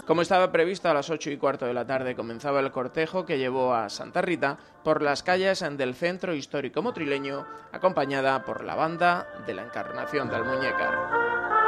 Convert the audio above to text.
Como estaba previsto, a las 8:15 de la tarde comenzaba el cortejo que llevó a Santa Rita por las calles del centro histórico motrileño, acompañada por la banda de la Encarnación del Muñécar.